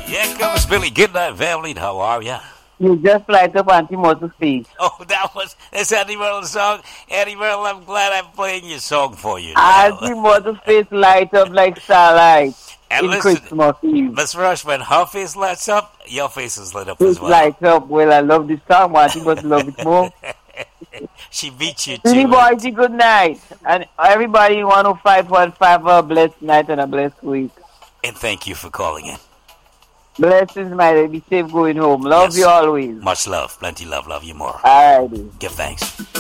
Here comes Billy. Good night, family. How are ya? You just light up Auntie Mother's face. Oh, that's Andy Merle's song. Andy Merle, I'm glad I'm playing your song for you now. Auntie Mother's face light up like starlight And in listen, Christmas Eve. Miss Rush, when her face lights up, your face is lit up as It well. light up. Well, I love this song, but Auntie must love it more. She beat you Billy to Boy, good night. And everybody 105.5 have a blessed night and a blessed week. And thank you for calling in. Blessings, my lady. Be safe going home. Love Yes. you always. Much love. Plenty love. Love you more. Alrighty. Give thanks.